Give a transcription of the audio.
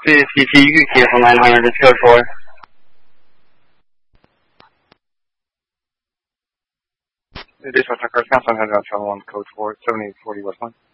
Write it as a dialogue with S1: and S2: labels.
S1: CC, you can cancel 900, it's code 4.
S2: Additional cars, council 900 on channel 1, code 4, 7840 West 1.